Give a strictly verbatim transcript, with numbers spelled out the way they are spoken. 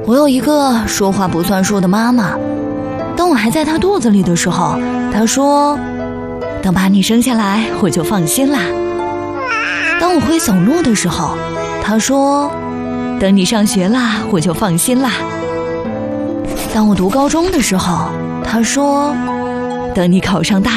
我有一个说话不算数的妈妈，当我还在她肚子里的时候，她说等把你生下来我就放心啦。当我会走路的时候，她说等你上学啦我就放心啦。当我读高中的时候，她说等你考上大